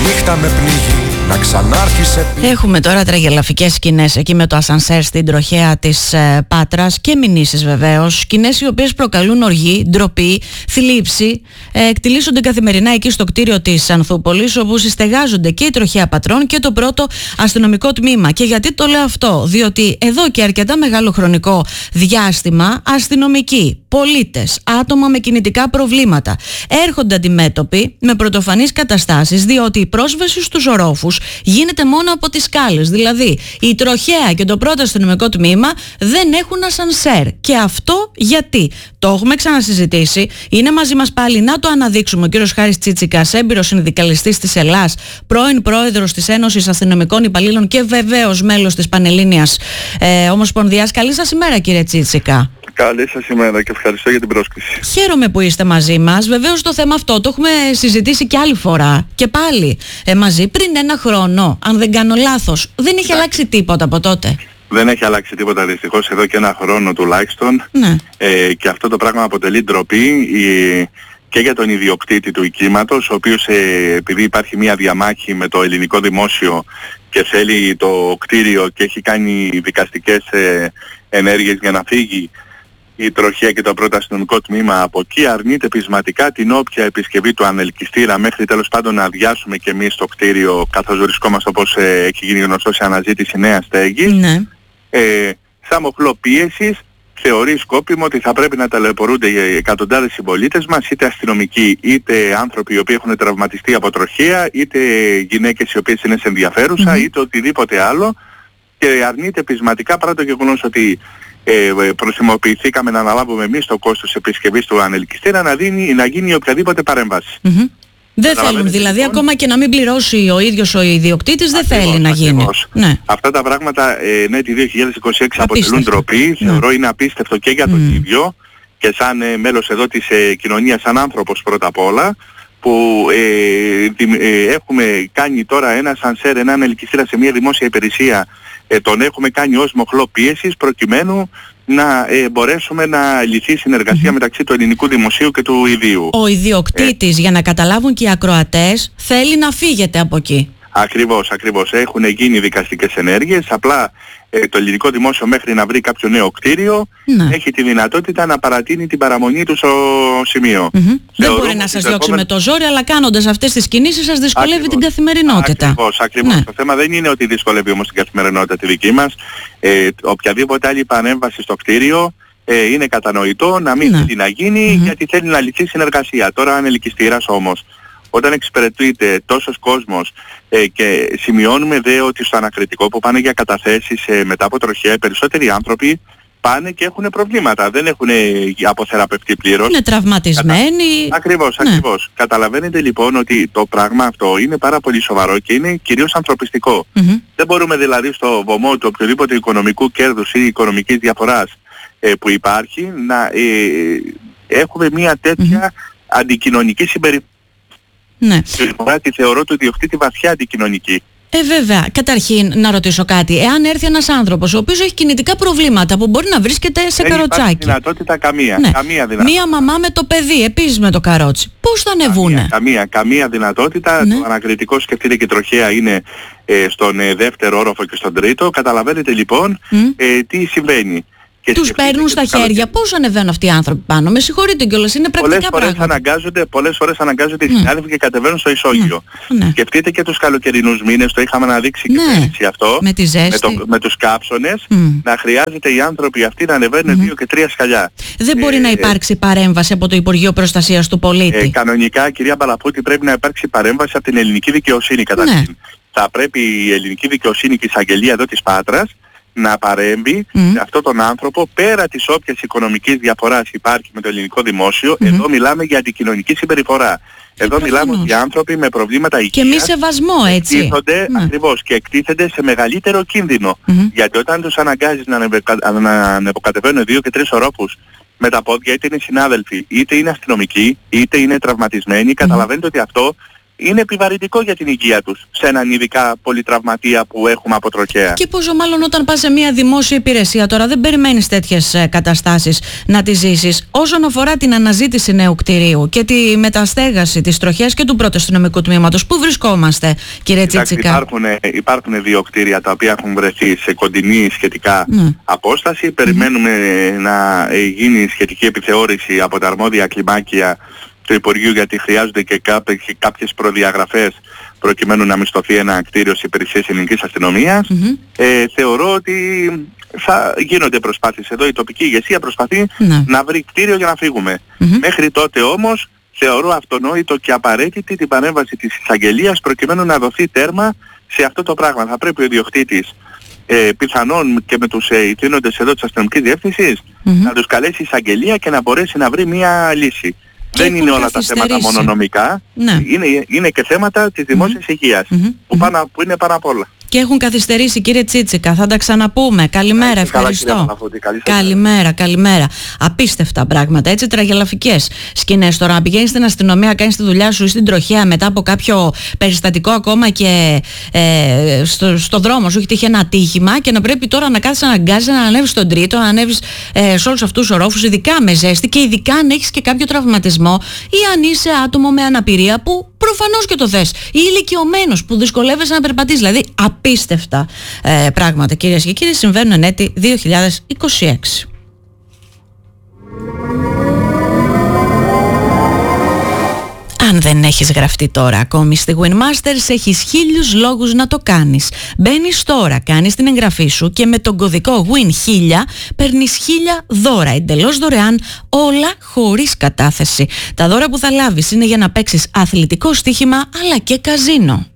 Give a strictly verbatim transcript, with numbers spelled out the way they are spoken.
νύχτα με πνίγει να ξανάρθει σε πι... Έχουμε τώρα τραγελαφικές σκηνές εκεί με το ασανσέρ στην τροχέα της ε, Πάτρας και μηνύσεις βεβαίως. Σκηνές οι οποίες προκαλούν οργή, ντροπή, θλίψη. Ε, εκτιλήσονται καθημερινά εκεί στο κτίριο της Ανθούπολης, όπου συστεγάζονται και η τροχέα Πατρών και το πρώτο αστυνομικό τμήμα. Και γιατί το λέω αυτό? Διότι εδώ και αρκετά μεγάλο χρονικό διάστημα αστυνομικοί, πολίτες, άτομα με κινητικά προβλήματα έρχονται αντιμέτωποι με πρωτοφανείς καταστάσεις, διότι η πρόσβαση στους ορόφους γίνεται μόνο από τις σκάλες. Δηλαδή η τροχέα και το πρώτο αστυνομικό τμήμα δεν έχουν ασανσέρ. Και αυτό γιατί? Το έχουμε ξανασυζητήσει. Είναι μαζί μας πάλι να το αναδείξουμε ο κύριος Χάρης Τσίτσικας, έμπειρος συνδικαλιστής της Ελλάς, πρώην πρόεδρος της Ένωσης Αστυνομικών Υπαλλήλων και βεβαίως μέλος της Πανελλήνιας ε, Ομοσπονδίας. Καλή σας ημέρα, κύριε Τσίτσικα. Καλή σας ημέρα και ευχαριστώ για την πρόσκληση. Χαίρομαι που είστε μαζί μας. Βεβαίως το θέμα αυτό το έχουμε συζητήσει και άλλη φορά και πάλι ε, μαζί πριν ένα χρόνο, αν δεν κάνω λάθος. Δεν έχει ναι. αλλάξει τίποτα από τότε. Δεν έχει αλλάξει τίποτα δυστυχώς εδώ και ένα χρόνο τουλάχιστον. Ναι. Ε, και αυτό το πράγμα αποτελεί ντροπή ε, και για τον ιδιοκτήτη του οικίματος, ο οποίος ε, επειδή υπάρχει μια διαμάχη με το ελληνικό δημόσιο και θέλει το κτίριο και έχει κάνει δικαστικές ε, ενέργειες για να φύγει η τροχέα και το πρώτο αστυνομικό τμήμα από εκεί, αρνείται πεισματικά την όποια επισκευή του ανελκυστήρα μέχρι τέλος πάντων να αδειάσουμε και εμείς το κτίριο, καθώς βρισκόμαστε, όπως ε, έχει γίνει γνωστό, σε αναζήτηση νέας στέγης. Ναι. Ε, σαν μοχλό πίεσης θεωρεί σκόπιμο ότι θα πρέπει να ταλαιπωρούνται οι εκατοντάδες συμπολίτες μας, είτε αστυνομικοί είτε άνθρωποι οι οποίοι έχουν τραυματιστεί από τροχέα, είτε γυναίκες οι οποίες είναι σε ενδιαφέρουσα, mm-hmm. είτε οτιδήποτε άλλο, και αρνείται πεισματικά, παρά το γεγονός ότι ε, προθυμοποιηθήκαμε να αναλάβουμε εμείς το κόστος επισκευής του ανελκυστήρα, να, δίνει, να γίνει οποιαδήποτε παρέμβαση. Mm-hmm. Δεν θέλουν δηλαδή, λοιπόν, ακόμα και να μην πληρώσει ο ίδιος ο ιδιοκτήτης, δεν ακριβώς, θέλει να γίνει. Ναι. Αυτά τα πράγματα ε, ναι, τη δύο χιλιάδες είκοσι έξι αποτελούν ντροπή. Ναι. Θεωρώ είναι απίστευτο και για τον mm. ίδιο και σαν ε, μέλος εδώ της ε, κοινωνίας, σαν άνθρωπος πρώτα απ' όλα, που ε, δι, ε, έχουμε κάνει τώρα ένα σανσέρ, ένα ανελκυστήρα σε μια δημόσια υπηρεσία, ε, τον έχουμε κάνει ως μοχλό πίεσης προκειμένου να ε, μπορέσουμε να λυθεί συνεργασία mm-hmm. μεταξύ του ελληνικού δημοσίου και του ιδίου. Ο ιδιοκτήτης, ε, για να καταλάβουν και οι ακροατές, θέλει να φύγετε από εκεί. Ακριβώς, ακριβώς. Έχουν γίνει δικαστικές ενέργειες, απλά ε, το ελληνικό δημόσιο μέχρι να βρει κάποιο νέο κτίριο ναι. έχει τη δυνατότητα να παρατείνει την παραμονή του στο σημείο. Mm-hmm. Δεν μπορεί να σας διώξει με το ζόρι, αλλά κάνοντας αυτές τις κινήσεις σας δυσκολεύει ακριβώς. την καθημερινότητα. Ακριβώς, ακριβώς. Ναι. Το θέμα δεν είναι ότι δυσκολεύει όμως την καθημερινότητα τη δική μας. Ε, οποιαδήποτε άλλη παρέμβαση στο κτίριο ε, είναι κατανοητό να μην θέλει ναι. να γίνει mm-hmm. γιατί θέλει να λυθεί συνεργασία. Τώρα ανελκυστήρας όμως, όταν εξυπηρετείται τόσος κόσμος ε, και σημειώνουμε δε ότι στο ανακριτικό που πάνε για καταθέσεις ε, μετά από τροχέα, οι περισσότεροι άνθρωποι πάνε και έχουν προβλήματα. Δεν έχουν αποθεραπευτεί πλήρως. Είναι τραυματισμένοι. Κατα... Ακριβώς, ναι. ακριβώς. Καταλαβαίνετε λοιπόν ότι το πράγμα αυτό είναι πάρα πολύ σοβαρό και είναι κυρίως ανθρωπιστικό. Mm-hmm. Δεν μπορούμε δηλαδή στο βωμό του οποιοδήποτε οικονομικού κέρδους ή οικονομικής διαφοράς ε, που υπάρχει να ε, έχουμε μια τέτοια mm-hmm. αντικοινωνική συμπεριφορά. Ναι. Τη θεωρώ του ιδιοκτήτη βαθιά αντικοινωνική. Ε, βέβαια. Καταρχήν, να ρωτήσω κάτι. Εάν έρθει ένας άνθρωπος ο οποίος έχει κινητικά προβλήματα που μπορεί να βρίσκεται σε δεν καροτσάκι. Δεν υπάρχει δυνατότητα καμία. Ναι. καμία δυνατότητα. Μία μαμά με το παιδί, επίσης με το καρότσι. Πώς θα ανεβούνε? Καμία, καμία, καμία δυνατότητα. Ναι. Το ανακριτικό, σκεφτείτε, και τροχέα είναι ε, στον ε, δεύτερο όροφο και στον τρίτο. Καταλαβαίνετε λοιπόν mm. ε, τι συμβαίνει. Και τους παίρνουν στα χέρια. Καλοκαίρι. Πώς ανεβαίνουν αυτοί οι άνθρωποι πάνω? Με συγχωρείτε κιόλας, είναι πρακτικά πολλές φορές πράγματα. Αναγκάζονται, πολλές φορές αναγκάζονται οι mm. συνάδελφοι και κατεβαίνουν στο ισόγειο. Mm. Σκεφτείτε και τους καλοκαιρινούς μήνες, το είχαμε αναδείξει και ναι. πέρυσι αυτό, με, τη ζέστη. με, το, με τους κάψονες, mm. να χρειάζεται οι άνθρωποι αυτοί να ανεβαίνουν mm. δύο και τρία σκαλιά. Δεν μπορεί ε, να υπάρξει παρέμβαση από το Υπουργείο Προστασίας του Πολίτη. Ε, κανονικά, κυρία Μπαλαπούτη, πρέπει να υπάρξει παρέμβαση από την ελληνική δικαιοσύνη καταρχήν. Ναι. Θα πρέπει η ελληνική δικαιοσύνη και η εισαγγελία εδώ της Πάτρας να παρέμβει mm. σε αυτόν τον άνθρωπο πέρα της όποιας οικονομικής διαφοράς υπάρχει με το ελληνικό δημόσιο. Mm-hmm. Εδώ μιλάμε για αντικοινωνική συμπεριφορά. Και εδώ μιλάμε για άνθρωποι με προβλήματα υγείας. Και μη σεβασμό, έτσι. Εκτίθονται, mm. ακριβώς, και εκτίθενται σε μεγαλύτερο κίνδυνο. Mm-hmm. Γιατί όταν τους αναγκάζεις να, ανεβεκα... να ανεβοκατεβαίνουν δύο και τρεις ορόφους με τα πόδια, είτε είναι συνάδελφοι, είτε είναι αστυνομικοί, είτε είναι τραυματισμένοι, mm-hmm. καταλαβαίνετε ότι αυτό είναι επιβαρυντικό για την υγεία τους σε έναν ειδικά πολυτραυματία που έχουμε από τροχέα. Και πόσο μάλλον όταν πας σε μια δημόσια υπηρεσία τώρα, δεν περιμένεις τέτοιες ε, καταστάσεις να τις ζήσεις. Όσον αφορά την αναζήτηση νέου κτηρίου και τη μεταστέγαση της τροχέας και του πρώτου αστυνομικού τμήματος, πού βρισκόμαστε, κύριε Τσίτσικα? Υπάρχουν, υπάρχουν δύο κτίρια τα οποία έχουν βρεθεί σε κοντινή σχετικά ναι. απόσταση. Mm-hmm. Περιμένουμε να γίνει σχετική επιθεώρηση από τα αρμόδια κλιμάκια του Υπουργείου, γιατί χρειάζονται και κάποιες προδιαγραφές προκειμένου να μισθωθεί ένα κτίριο σε υπηρεσίες ελληνικής αστυνομίας. Mm-hmm. Ε, θεωρώ ότι θα γίνονται προσπάθειες εδώ. Η τοπική ηγεσία προσπαθεί mm-hmm. να βρει κτίριο για να φύγουμε. Mm-hmm. Μέχρι τότε όμως θεωρώ αυτονόητο και απαραίτητη την παρέμβαση της εισαγγελίας προκειμένου να δοθεί τέρμα σε αυτό το πράγμα. Θα πρέπει ο ιδιοκτήτης ε, πιθανόν και με τους ε, ηθήνοντες εδώ της αστυνομικής διεύθυνσης mm-hmm. να τους καλέσει εισαγγελία και να μπορέσει να βρει μια λύση. Και δεν είναι όλα τα θέματα μόνο νομικά, ναι. είναι, είναι και θέματα της δημόσιας mm-hmm. υγείας, mm-hmm. Που, πάνω, που είναι πάνω απ' όλα. Και έχουν καθυστερήσει, κύριε Τσίτσικα, θα τα ξαναπούμε. Καλημέρα, yeah, ευχαριστώ. Καλημέρα, καλημέρα. Απίστευτα πράγματα, έτσι, τραγελαφικές σκηνές. Τώρα να πηγαίνεις στην αστυνομία, κάνεις τη δουλειά σου ή στην τροχέα μετά από κάποιο περιστατικό ακόμα και ε, στο, στο δρόμο σου έχει τύχει ένα ατύχημα και να πρέπει τώρα να κάθεσαι να αναγκάζεσαι να ανέβεις στον τρίτο, να ανέβεις ε, σε όλους αυτούς τους ορόφους, ειδικά με ζέστη και ειδικά αν έχεις και κάποιο τραυματισμό ή αν είσαι άτομο με αναπηρία που προφανώς και το θες, ή ηλικιωμένος που δυσκολεύεσαι να περπατήσεις. Δηλαδή απίστευτα ε, πράγματα, κυρίες και κύριοι, συμβαίνουν εν έτη δύο χιλιάδες είκοσι έξι. Αν δεν έχεις γραφτεί τώρα ακόμη στη Winmasters, έχεις χίλιους λόγους να το κάνεις. Μπαίνεις τώρα, κάνεις την εγγραφή σου και με τον κωδικό γουίν χίλια παίρνεις χίλια δώρα εντελώς δωρεάν, όλα χωρίς κατάθεση. Τα δώρα που θα λάβεις είναι για να παίξεις αθλητικό στοίχημα αλλά και καζίνο.